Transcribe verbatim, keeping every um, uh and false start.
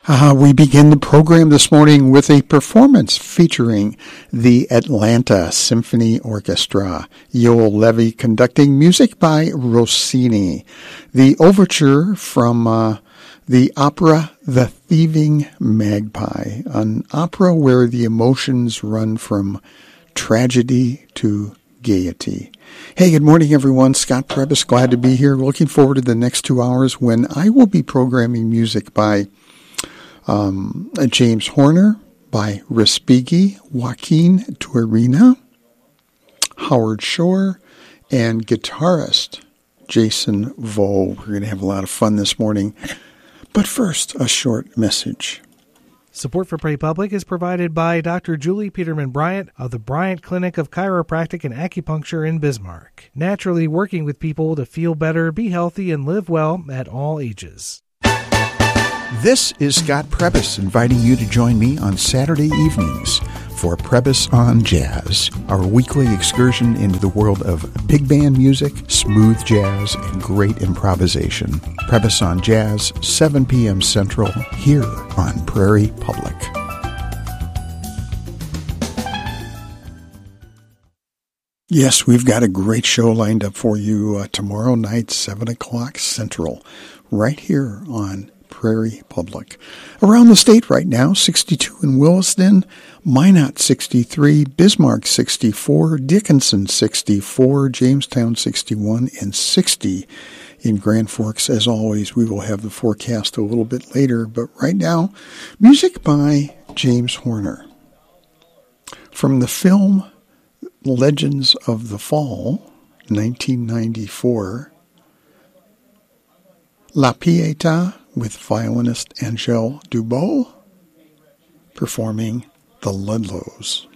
Uh, we begin the program this morning with a performance featuring the Atlanta Symphony Orchestra. Yoel Levy conducting, music by Rossini. The overture from uh, the opera The Thieving Magpie, an opera where the emotions run from tragedy to gaiety. Hey, good morning, everyone. Scott Prebys, glad to be here. Looking forward to the next two hours when I will be programming music by Um, James Horner, by Respighi, Joaquin Turina, Howard Shore, and guitarist Jason Vo. We're going to have a lot of fun this morning. But first, a short message. Support for Prairie Public is provided by Doctor Julie Peterman Bryant of the Bryant Clinic of Chiropractic and Acupuncture in Bismarck. Naturally working with people to feel better, be healthy, and live well at all ages. This is Scott Prebys inviting you to join me on Saturday evenings for Prebys on Jazz, our weekly excursion into the world of big band music, smooth jazz, and great improvisation. Prebys on Jazz, seven p.m. Central, here on Prairie Public. Yes, we've got a great show lined up for you uh, tomorrow night, seven o'clock Central, right here on Prairie Public. Around the state right now, sixty-two in Williston, Minot sixty-three, Bismarck sixty-four, Dickinson sixty-four, Jamestown sixty-one, and sixty in Grand Forks. As always, we will have the forecast a little bit later, but right now, music by James Horner. From the film Legends of the Fall, nineteen ninety-four, La Pietà, with violinist Angèle Dubot performing The Ludlows.